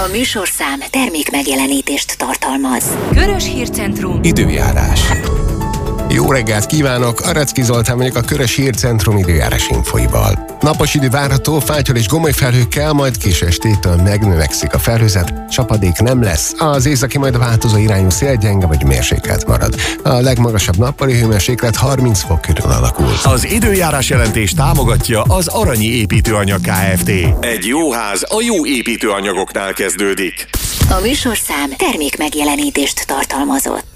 A műsorszám termék megjelenítést tartalmaz. Körös Hírcentrum. Időjárás. Jó reggelt kívánok! Aracki Zoltán vagyok a Körös Hírcentrum időjárás infoival. Napos idő várható, fátyol és gomoly felhőkkel, majd késő estétől megnövekszik a felhőzet, csapadék nem lesz. Az északi, majd a változó irányú szél gyenge vagy mérsékelt marad. A legmagasabb nappali hőmérséklet 30 fok körül alakul. Az időjárás jelentés támogatja az Aranyi Építőanyag Kft. Egy jó ház a jó építőanyagoknál kezdődik. A műsorszám termék megjelenítést tartalmazott.